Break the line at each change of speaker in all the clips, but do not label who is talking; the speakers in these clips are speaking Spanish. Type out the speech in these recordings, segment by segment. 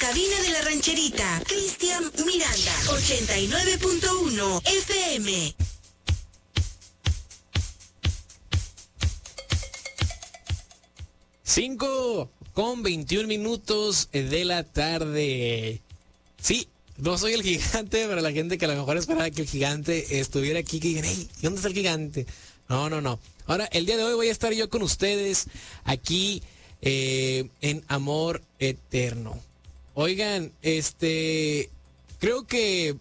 cabina de la rancherita, Cristian Miranda, 89.1 FM.
Cinco con 21 minutos de la tarde. Sí, no soy el gigante, para la gente que a lo mejor esperaba que el gigante estuviera aquí, que digan, hey, ¿dónde está el gigante? No. Ahora, el día de hoy voy a estar yo con ustedes aquí en Amor Eterno. Oigan, creo que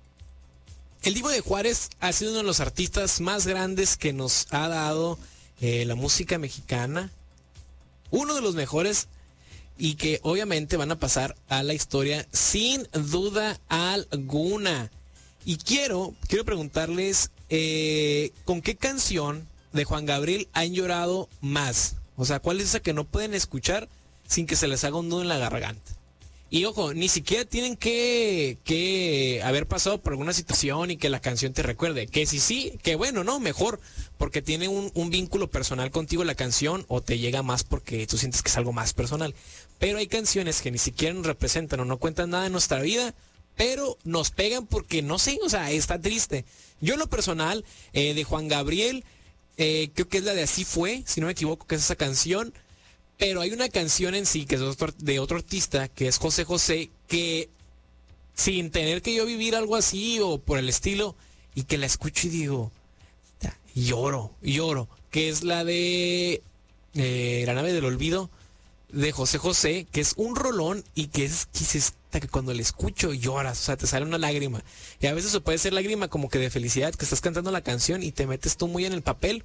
el Divo de Juárez ha sido uno de los artistas más grandes que nos ha dado la música mexicana. Uno de los mejores y que obviamente van a pasar a la historia sin duda alguna. Y quiero preguntarles, ¿con qué canción de Juan Gabriel han llorado más? O sea, ¿cuál es esa que no pueden escuchar sin que se les haga un nudo en la garganta? Y ojo, ni siquiera tienen que haber pasado por alguna situación y que la canción te recuerde. Que sí, que bueno, no, mejor. Porque tiene un vínculo personal contigo la canción o te llega más porque tú sientes que es algo más personal. Pero hay canciones que ni siquiera nos representan o no cuentan nada de nuestra vida, pero nos pegan porque no sé, o sea, está triste. Yo en lo personal, de Juan Gabriel, creo que es la de Así Fue, si no me equivoco, que es esa canción. Pero hay una canción en sí que es de otro artista, que es José José, que sin tener que yo vivir algo así o por el estilo, y que la escucho y digo, lloro, que es la de La Nave del Olvido de José José, que es un rolón y que cuando le escucho lloras, o sea, te sale una lágrima. Y a veces puede ser lágrima como que de felicidad, que estás cantando la canción y te metes tú muy en el papel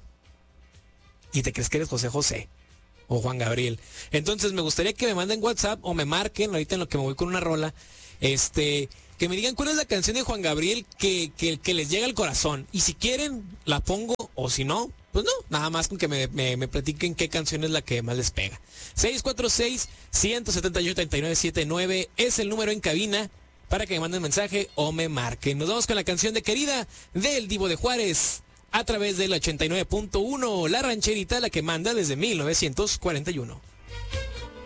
y te crees que eres José José o Juan Gabriel. Entonces me gustaría que me manden WhatsApp o me marquen ahorita en lo que me voy con una rola, que me digan cuál es la canción de Juan Gabriel que les llega al corazón. Y si quieren, la pongo, o si no, pues no, nada más con que me platiquen qué canción es la que más les pega. 646-178-3979 es el número en cabina para que me manden mensaje o me marquen. Nos vamos con la canción de Querida del Divo de Juárez a través del 89.1, la rancherita, la que manda desde 1941.